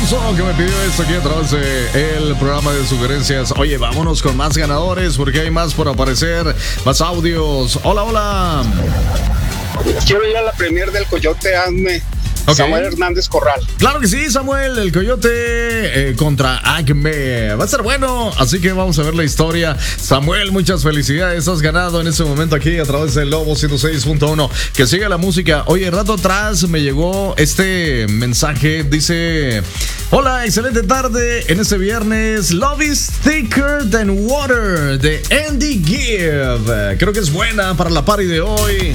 Alonso, que me pidió esto aquí a través del programa de sugerencias. Oye, vámonos con más ganadores porque hay más por aparecer, más audios. Hola, hola. Quiero ir a la premier del Coyote, hazme. Okay. Samuel Hernández Corral. Claro que sí, Samuel, el Coyote contra Acme. Va a ser bueno, así que vamos a ver la historia. Samuel, muchas felicidades. Has ganado en este momento aquí a través del Lobo 106.1. Que siga la música. Oye, rato atrás me llegó este mensaje. Dice: hola, excelente tarde en este viernes. Love is thicker than water de Andy Gibb. Creo que es buena para la party de hoy.